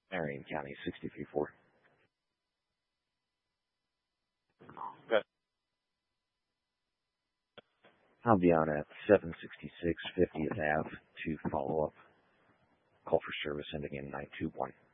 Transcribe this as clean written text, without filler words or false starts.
Marion County, 63-4. Okay. I'll be on at 766 50th Ave to follow up. Call for service ending in 921.